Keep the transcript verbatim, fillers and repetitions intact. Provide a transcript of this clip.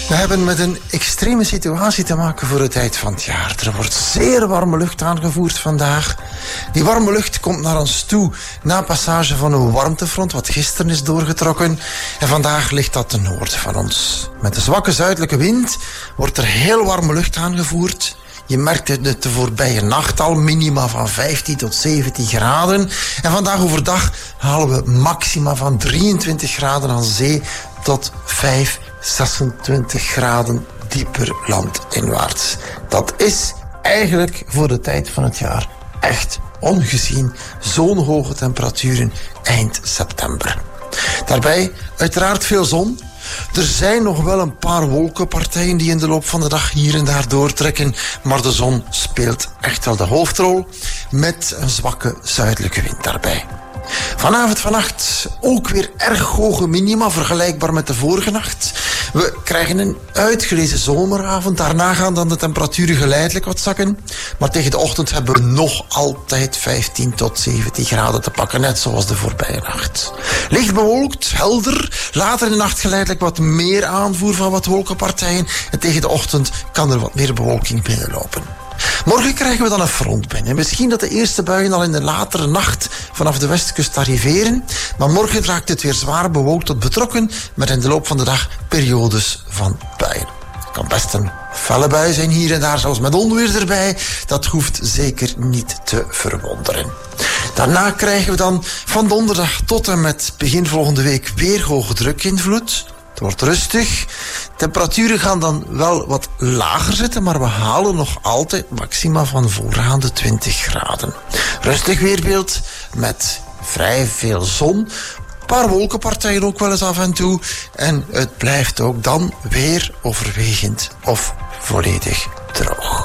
We hebben met een extreme situatie te maken voor de tijd van het jaar. Er wordt zeer warme lucht aangevoerd vandaag. Die warme lucht komt naar ons toe na passage van een warmtefront wat gisteren is doorgetrokken. En vandaag ligt dat ten noorden van ons. Met een zwakke zuidelijke wind wordt er heel warme lucht aangevoerd. Je merkt het de voorbije nacht al, minima van vijftien tot zeventien graden. En vandaag overdag halen we maxima van drieëntwintig graden aan zee tot vijf, zesentwintig graden dieper landinwaarts. Dat is eigenlijk voor de tijd van het jaar echt ongezien. Zo'n hoge temperaturen eind september. Daarbij uiteraard veel zon. Er zijn nog wel een paar wolkenpartijen die in de loop van de dag hier en daar doortrekken, maar de zon speelt echt wel de hoofdrol met een zwakke zuidelijke wind daarbij. Vanavond, vannacht ook weer erg hoge minima, vergelijkbaar met de vorige nacht. We krijgen een uitgelezen zomeravond. Daarna gaan dan de temperaturen geleidelijk wat zakken. Maar tegen de ochtend hebben we nog altijd vijftien tot zeventien graden te pakken, net zoals de voorbije nacht. Licht bewolkt, helder. Later in de nacht geleidelijk wat meer aanvoer van wat wolkenpartijen. En tegen de ochtend kan er wat meer bewolking binnenlopen. Morgen krijgen we dan een front binnen. Misschien dat de eerste buien al in de latere nacht vanaf de westkust arriveren. Maar morgen raakt het weer zwaar bewolkt tot betrokken, met in de loop van de dag periodes van buien. Het kan best een felle bui zijn hier en daar, zelfs met onweer erbij. Dat hoeft zeker niet te verwonderen. Daarna krijgen we dan van donderdag tot en met begin volgende week weer hoge drukinvloed. Het wordt rustig. Temperaturen gaan dan wel wat lager zitten, maar we halen nog altijd maxima van voorgaande twintig graden. Rustig weerbeeld met vrij veel zon. Een paar wolkenpartijen ook wel eens af en toe. En het blijft ook dan weer overwegend of volledig droog.